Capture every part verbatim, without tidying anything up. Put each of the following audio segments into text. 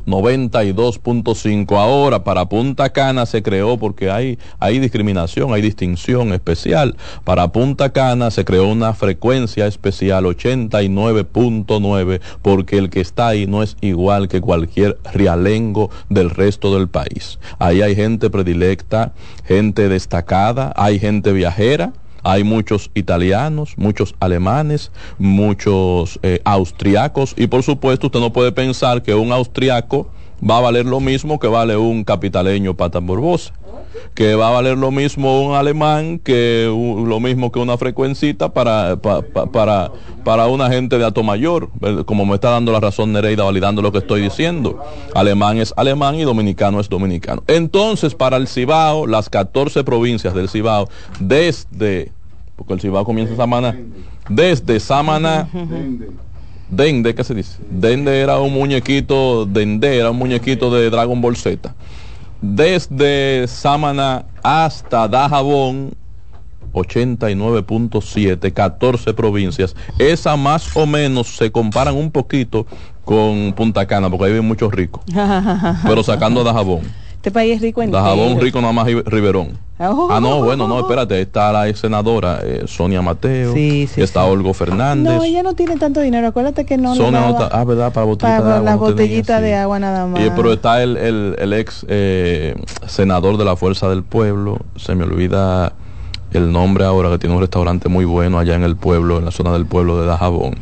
noventa y dos punto cinco. Ahora, para Punta Cana se creó, porque hay, hay discriminación, hay distinción especial. Para Punta Cana se creó una frecuencia especial ochenta y nueve punto nueve, porque el que está ahí no es igual que cualquier realengo del resto del país. Ahí hay gente predilecta, gente destacada, hay gente viajera. Hay muchos italianos, muchos alemanes, muchos eh, austriacos, y por supuesto usted no puede pensar que un austriaco va a valer lo mismo que vale un capitaleño pata morbosa, que va a valer lo mismo un alemán que uh, lo mismo que una frecuencita para, pa, pa, para, para una gente de Atomayor, como me está dando la razón Nereida, validando lo que estoy diciendo. Alemán es alemán y dominicano es dominicano. Entonces, para el Cibao, las catorce provincias del Cibao, desde, porque el Cibao comienza en Samaná, desde Samaná, Dende, ¿qué se dice? Dende era un muñequito, Dende era un muñequito de Dragon Ball Z. Desde Samaná hasta Dajabón, ochenta y nueve punto siete, catorce provincias. Esas más o menos se comparan un poquito con Punta Cana, porque ahí viven muchos ricos. Pero sacando a Dajabón. Este país es rico entero. Dajabón rico nada más Riverón. Oh, ah, no, bueno, no, espérate, está la ex senadora eh, Sonia Mateo, sí, sí, está sí. Olgo Fernández. No, ella no tiene tanto dinero, acuérdate que no Sonia le no está, ah, verdad, para botellita para de agua. Las no botellitas tenía, de sí. agua nada más. Y, pero está el, el, el ex eh, senador de la Fuerza del Pueblo, se me olvida el nombre ahora, que tiene un restaurante muy bueno allá en el pueblo, en la zona del pueblo de Dajabón.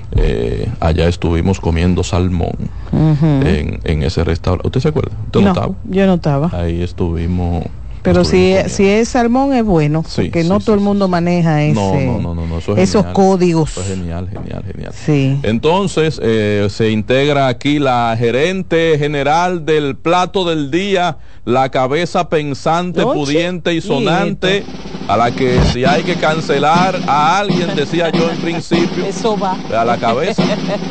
Eh, allá estuvimos comiendo salmón uh-huh. en, en ese restaurante. ¿Usted se acuerda? ¿Usted no, no estaba? Yo no estaba. Ahí estuvimos. Pero si, si es salmón es bueno, sí, porque sí, no sí, todo sí, el mundo sí. maneja ese, no, no, no, no, no, eso es esos genial. códigos. Eso es genial, genial, genial. Sí. Entonces, eh, se integra aquí la gerente general del plato del día, la cabeza pensante, Oye, pudiente y sonante, a la que si hay que cancelar a alguien, decía yo en principio, eso va. A la cabeza.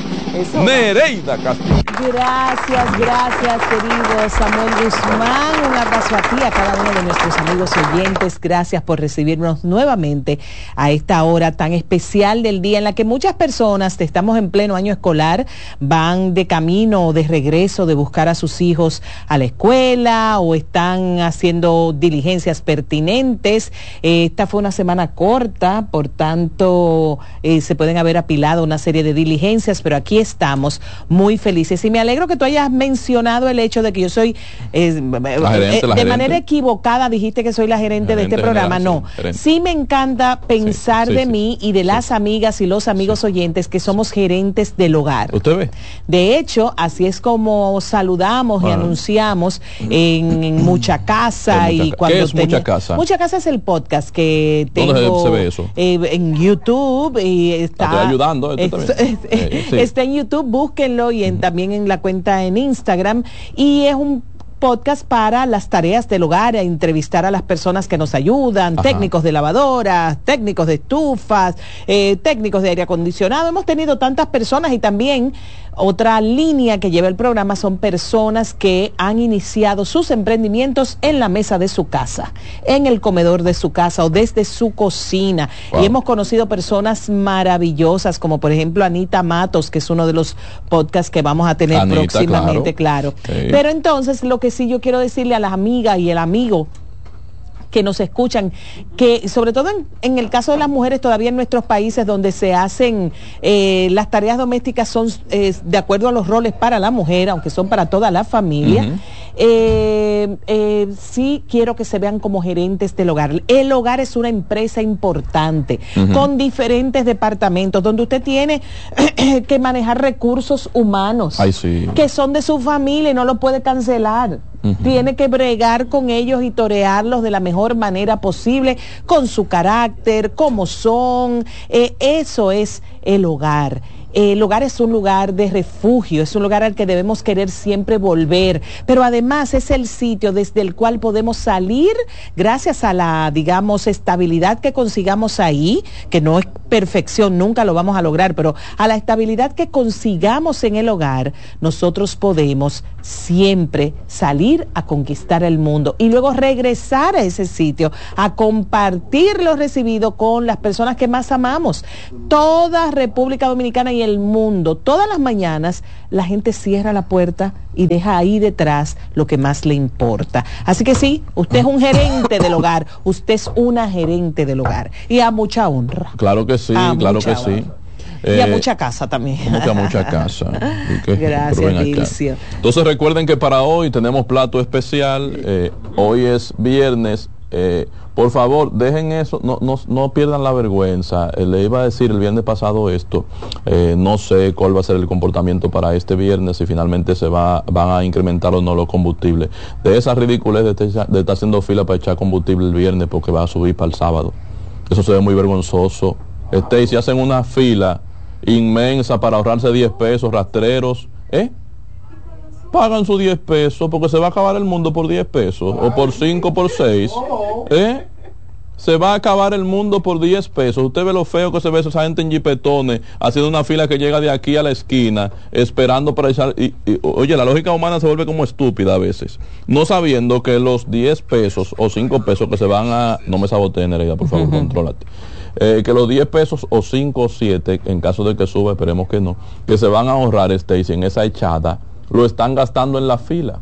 Eso Nereida Castillo. Gracias, gracias, querido Samuel Guzmán. Un abrazo a ti, a cada uno de nuestros amigos oyentes. Gracias por recibirnos nuevamente a esta hora tan especial del día en la que muchas personas, estamos en pleno año escolar, van de camino o de regreso de buscar a sus hijos a la escuela o están haciendo diligencias pertinentes. Eh, esta fue una semana corta, por tanto, eh, se pueden haber apilado una serie de diligencias, pero aquí estamos muy felices y me alegro que tú hayas mencionado el hecho de que yo soy eh, gerente, eh, de manera equivocada dijiste que soy la gerente, la gerente de este programa. No, gerente. Sí me encanta pensar sí, sí, de sí, mí y de sí. las amigas y los amigos sí. oyentes que somos gerentes del hogar. ¿Usted ve? De hecho, así es como saludamos ah. y anunciamos en, en Mucha Casa. Mucha, y cuando ¿Qué es tenía, Mucha Casa? Mucha Casa es el podcast que tengo. ¿Dónde se ve eso? Eh, en YouTube y está estoy ayudando. Es, es, eh, sí. Está en YouTube, búsquenlo y en, uh-huh. también en la cuenta en Instagram y es un podcast para las tareas del hogar, a entrevistar a las personas que nos ayudan, Ajá. técnicos de lavadoras, técnicos de estufas, eh, técnicos de aire acondicionado. Hemos tenido tantas personas y también otra línea que lleva el programa son personas que han iniciado sus emprendimientos en la mesa de su casa, en el comedor de su casa o desde su cocina. Wow. Y hemos conocido personas maravillosas como por ejemplo Anita Matos, que es uno de los podcasts que vamos a tener Anita, próximamente, claro. claro. Sí. Pero entonces lo que sí yo quiero decirle a las amigas y el amigo que nos escuchan, que sobre todo en, en el caso de las mujeres todavía en nuestros países donde se hacen eh, las tareas domésticas son eh, de acuerdo a los roles para la mujer, aunque son para toda la familia, uh-huh. eh, eh, sí quiero que se vean como gerentes del hogar. El hogar es una empresa importante, uh-huh. con diferentes departamentos, donde usted tiene que manejar recursos humanos, Ay, sí. que son de su familia y no lo puede cancelar. Uh-huh. Tiene que bregar con ellos y torearlos de la mejor manera posible, con su carácter, como son. Eh, eso es el hogar. El hogar es un lugar de refugio, es un lugar al que debemos querer siempre volver, pero además es el sitio desde el cual podemos salir gracias a la, digamos, estabilidad que consigamos ahí, que no es perfección, nunca lo vamos a lograr, pero a la estabilidad que consigamos en el hogar, nosotros podemos siempre salir a conquistar el mundo y luego regresar a ese sitio, a compartir lo recibido con las personas que más amamos. Toda República Dominicana y ni el mundo. Todas las mañanas la gente cierra la puerta y deja ahí detrás lo que más le importa. Así que sí, usted es un gerente del hogar, usted es una gerente del hogar y a mucha honra. Claro que sí, a claro que honra. sí. Y a eh, mucha casa también. Mucha, mucha casa. Que, Gracias, Dilcio. Entonces recuerden que para hoy tenemos plato especial. Eh, hoy es viernes. Eh, por favor, dejen eso, no, no, no pierdan la vergüenza. Eh, le iba a decir el viernes pasado esto. Eh, no sé cuál va a ser el comportamiento para este viernes, si finalmente se va van a incrementar o no los combustibles. De esa ridiculez de, estar, de estar haciendo fila para echar combustible el viernes porque va a subir para el sábado. Eso se ve muy vergonzoso. Este, y si hacen una fila inmensa para ahorrarse diez pesos, rastreros, ¿eh? Pagan sus diez pesos porque se va a acabar el mundo por diez pesos, o por cinco, por seis, ¿eh? Se va a acabar el mundo por diez pesos. Usted ve lo feo que se ve esa gente en jipetones haciendo una fila que llega de aquí a la esquina, esperando para echar, y, y, oye, la lógica humana se vuelve como estúpida a veces, no sabiendo que los diez pesos o cinco pesos que se van a, no me saboteen, Nereida, por favor, uh-huh. contrólate. Eh, que los diez pesos o cinco o siete, en caso de que suba, esperemos que no, que se van a ahorrar, Stacy, en esa echada, lo están gastando en la fila.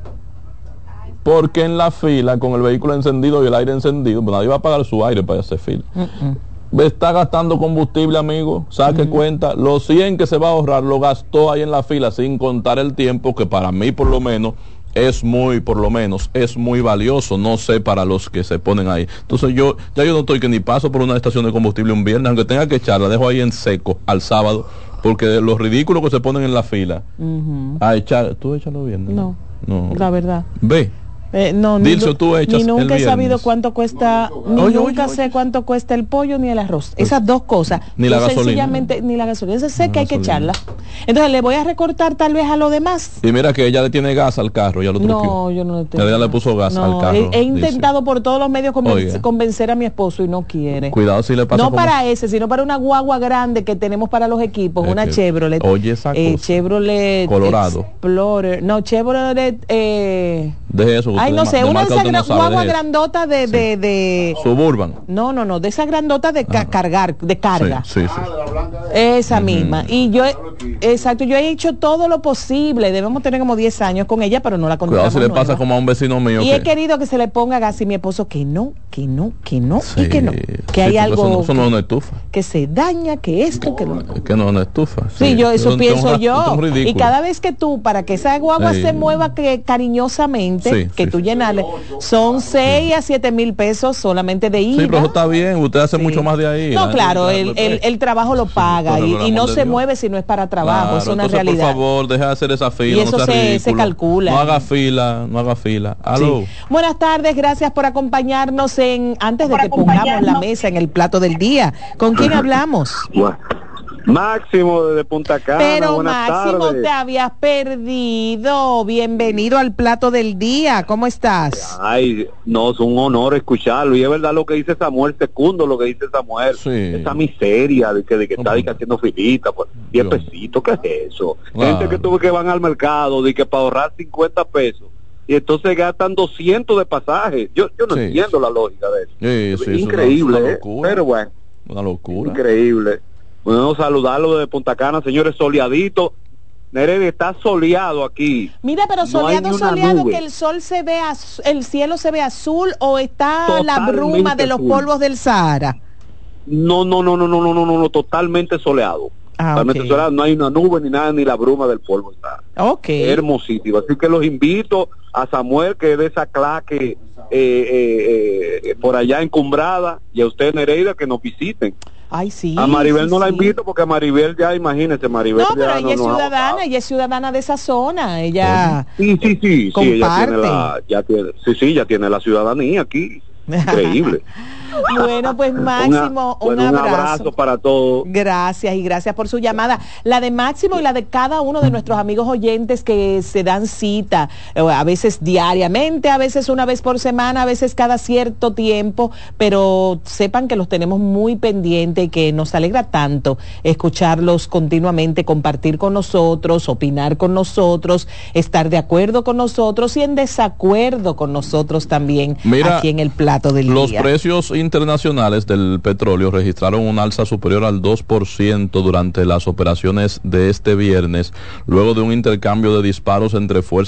Porque en la fila, con el vehículo encendido y el aire encendido, pues nadie va a pagar su aire para hacer fila. Uh-uh. Está gastando combustible, amigo, saque uh-huh. cuenta, los cien que se va a ahorrar lo gastó ahí en la fila, sin contar el tiempo, que para mí por lo menos es muy, por lo menos, es muy valioso, no sé para los que se ponen ahí. Entonces yo, ya yo no estoy que ni paso por una estación de combustible un viernes, aunque tenga que echarla, dejo ahí en seco al sábado, porque los ridículos que se ponen en la fila, uh-huh. a echar, ¿tú échalo viernes? No, no, la verdad. Ve. Eh, no, Dilcio, ni, tú echas ni nunca el he sabido cuánto cuesta, ni oye, nunca oye, sé oye. cuánto cuesta el pollo ni el arroz. Esas dos cosas. Ni la gasolina. Sencillamente, ni la gasolina. Ese sé que hay que echarla. Entonces le voy a recortar tal vez a lo demás. Y mira que ella le tiene gas al carro, ya lo truqueó. No, yo no le tengo. Ella le puso gas no, al carro. He, he intentado por todos los medios conven convencer a mi esposo y no quiere. Cuidado si le pasa. No como... para ese, sino para una guagua grande que tenemos para los equipos, es una que, Chevrolet. Oye, esa cosa. Eh, Chevrolet Colorado. Explorer. No, Chevrolet. Eh, Deje eso. Ay, no sé, de una de esas gra no guagua grandota de, sí. de, de... Suburban. No, no, no, de esa grandota de ca cargar, de carga. Sí, sí, sí. Esa uh-huh. misma. Y yo, exacto, yo he hecho todo lo posible. Debemos tener como diez años con ella, pero no la compramos. Cuidado si le nueva. Pasa como a un vecino mío. Y que... he querido que se le ponga gas y mi esposo que no, que no, que no, sí. y que no. Que sí, hay algo... Eso no, eso no es una estufa. Que se daña, que esto, que no. Es que no es una estufa. Sí, sí yo eso es pienso un, yo. Y cada vez que tú, para que esa guagua sí. se mueva que cariñosamente, sí, que sí, tú sí. llenarle, son seis a siete mil pesos solamente de ida. Sí, pero eso está bien, usted hace sí. mucho más de ahí. No, claro, el, el, el trabajo lo paga sí, y, y no se Dios. mueve si no es para trabajo, claro, es una entonces, realidad. Por favor, deje de hacer esa fila. Y eso no se, se calcula. No haga fila, no haga fila. Aló. Sí. Buenas tardes, gracias por acompañarnos en antes de que pongamos la mesa en el plato del día. ¿Con quién hablamos? Bueno. Máximo desde Punta Cana. Pero buenas Máximo, tardes. Te habías perdido. Bienvenido al plato del día. ¿Cómo estás? Ay, no, es un honor escucharlo. Y es verdad lo que dice Samuel, secundo lo que dice Samuel. Sí. Esa miseria de que, de que no, está de que haciendo filita, pues, diez pesitos, ¿qué es eso? Claro. Gente que tuve que van al mercado, de que para ahorrar cincuenta pesos. Y entonces gastan doscientos de pasaje. Yo yo no sí. entiendo la lógica de eso. Sí, sí, es increíble, una, ¿eh? Pero bueno. Una locura. Increíble. Bueno, saludarlo de Punta Cana, señores, soleadito. Nereida, está soleado aquí. Mira, pero soleado, no soleado, nube. Que el sol se ve, el cielo se ve azul o está totalmente la bruma de los azul. Polvos del Sahara. No, no, no, no, no, no, no, no, no totalmente soleado. Ah, totalmente okay. soleado, no hay una nube ni nada, ni la bruma del polvo del Sahara. Okay. Hermosísimo. Así que los invito a Samuel, que es de esa claque eh, eh, eh, por allá encumbrada, y a usted, Nereida, que nos visiten. Ay, sí. A Maribel sí, no la sí. invito porque a Maribel ya, imagínese, Maribel no, pero ya ella no es ciudadana, ella es ciudadana de esa zona, ella sí, sí, sí, comparte. sí, ella tiene la, ya tiene, sí, sí, ya tiene la ciudadanía aquí, increíble. Bueno, pues Máximo, Una, un, bueno, abrazo. un abrazo para todos. Gracias y gracias por su llamada. La de Máximo y la de cada uno de nuestros amigos oyentes que se dan cita, a veces diariamente, a veces una vez por semana, a veces cada cierto tiempo, pero sepan que los tenemos muy pendientes y que nos alegra tanto escucharlos continuamente, compartir con nosotros, opinar con nosotros, estar de acuerdo con nosotros y en desacuerdo con nosotros también. Mira, aquí en el plato dato del Los día. Los precios internacionales del petróleo registraron un alza superior al dos por ciento durante las operaciones de este viernes, luego de un intercambio de disparos entre fuerzas